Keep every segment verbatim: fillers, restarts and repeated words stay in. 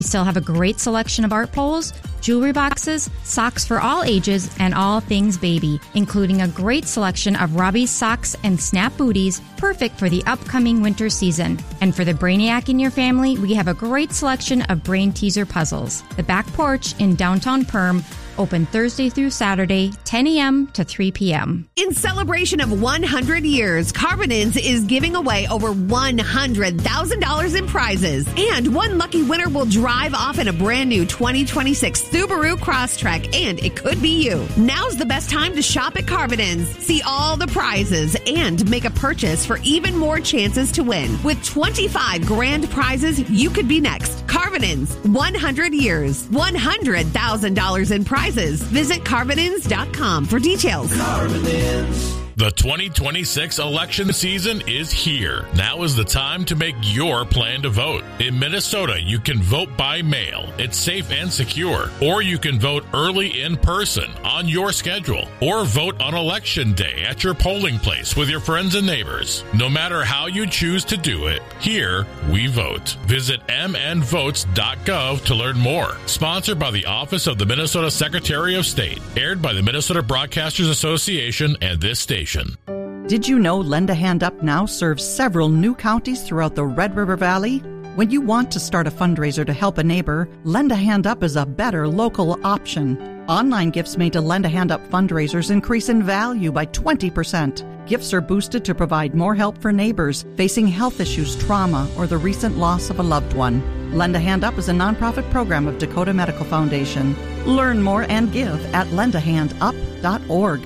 We still have a great selection of art poles, jewelry boxes, socks for all ages, and all things baby, including a great selection of Robbie's socks and snap booties, perfect for the upcoming winter season. And for the Brainiac in your family, we have a great selection of Brain Teaser puzzles. The Back Porch in downtown Perm, open Thursday through Saturday, ten a.m. to three p.m. In celebration of one hundred years, Carbonins is giving away over one hundred thousand dollars in prizes. And one lucky winner will drive off in a brand new twenty twenty-six Subaru Crosstrek, and it could be you. Now's the best time to shop at Carbonins. See all the prizes and make a purchase for even more chances to win. With twenty-five grand prizes, you could be next. Carbonins, one hundred years, one hundred thousand dollars in prizes. Visit Carbonins dot com for details. Carbonins. The twenty twenty-six election season is here. Now is the time to make your plan to vote. In Minnesota, you can vote by mail. It's safe and secure. Or you can vote early in person on your schedule. Or vote on election day at your polling place with your friends and neighbors. No matter how you choose to do it, here we vote. Visit m n votes dot gov to learn more. Sponsored by the Office of the Minnesota Secretary of State. Aired by the Minnesota Broadcasters Association and this station. Did you know Lend a Hand Up now serves several new counties throughout the Red River Valley? When you want to start a fundraiser to help a neighbor, Lend a Hand Up is a better local option. Online gifts made to Lend a Hand Up fundraisers increase in value by twenty percent. Gifts are boosted to provide more help for neighbors facing health issues, trauma, or the recent loss of a loved one. Lend a Hand Up is a nonprofit program of Dakota Medical Foundation. Learn more and give at lend a hand up dot org.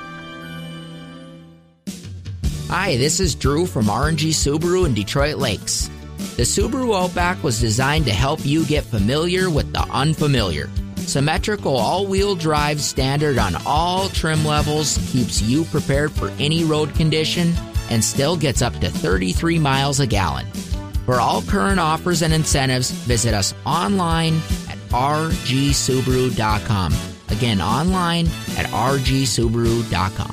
Hi, this is Drew from R and G Subaru in Detroit Lakes. The Subaru Outback was designed to help you get familiar with the unfamiliar. Symmetrical all-wheel drive standard on all trim levels keeps you prepared for any road condition and still gets up to thirty-three miles a gallon. For all current offers and incentives, visit us online at r g subaru dot com. Again, online at r g subaru dot com.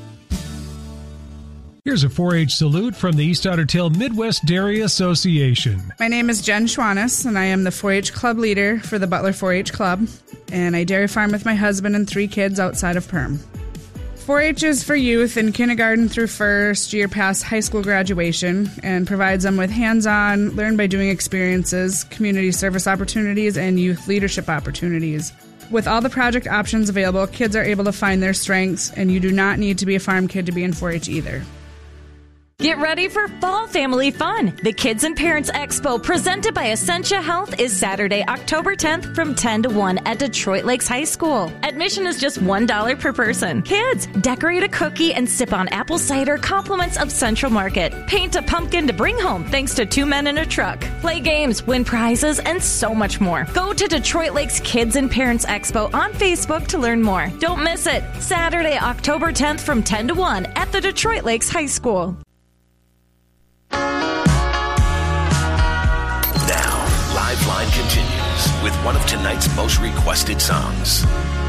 Here's a four H salute from the East Otter Tail Midwest Dairy Association. My name is Jen Schwanis, and I am the four H club leader for the Butler four H Club, and I dairy farm with my husband and three kids outside of Perm. four H is for youth in kindergarten through first year past high school graduation and provides them with hands-on, learn-by-doing experiences, community service opportunities, and youth leadership opportunities. With all the project options available, kids are able to find their strengths, and you do not need to be a farm kid to be in four H either. Get ready for fall family fun. The Kids and Parents Expo presented by Essentia Health is Saturday, October tenth from ten to one at Detroit Lakes High School. Admission is just one dollar per person. Kids, decorate a cookie and sip on apple cider compliments of Central Market. Paint a pumpkin to bring home thanks to two men in a truck. Play games, win prizes, and so much more. Go to Detroit Lakes Kids and Parents Expo on Facebook to learn more. Don't miss it. Saturday, October tenth from ten to one at the Detroit Lakes High School. Lifeline continues with one of tonight's most requested songs.